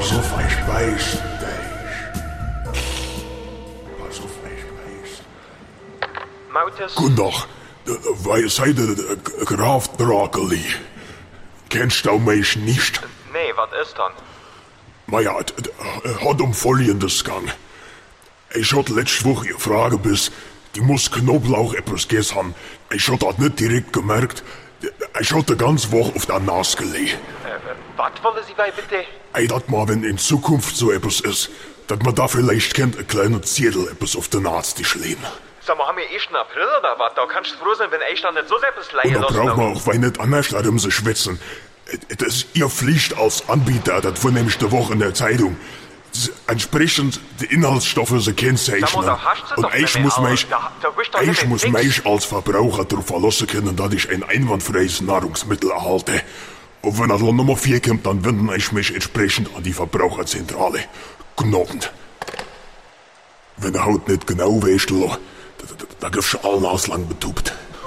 Pass auf, ich beiß dich. Pass auf, ich beiß. Mautis? Guten Tag. Weil seid ihr Graf Drakeli? Kennst du mich nicht? Nee, was ist dann? Naja, hat Folgendes gegangen. Ich hatte letzte Woche eine Frage bis, die muss Knoblauch etwas gegessen haben. Ich hatte das nicht direkt gemerkt. Ich hatte die ganze Woche auf der Nase gelegen. Was wollen Sie bei bitte? Ey, dat mal, wenn in Zukunft so etwas ist, dass man da vielleicht kennt, ein kleiner Zettel etwas auf den Arzttisch legen. Sag mal, haben wir 1. April oder was? Da kannst du froh sein, wenn ich dann nicht so etwas Und leihen da lassen. braucht man auch weil nicht anders darum zu schwitzen. Das ist Ihr Pflicht als Anbieter, das vor nämlich der Woche in der Zeitung. Entsprechend die Inhaltsstoffe sie kennzeichnen. Sag mal, da hast du Und doch ich nicht muss mehr mich, alles. Da wischt doch nicht ich mehr muss nix. mich als Verbraucher darauf verlassen können, dass ich ein einwandfreies Nahrungsmittel erhalte. Und wenn das Land Nummer 4 kommt, dann wende ich mich entsprechend an die Verbraucherzentrale. Gnobend. Wenn der Haut nicht genau weißt, da gibt's schon allen auslang betubt.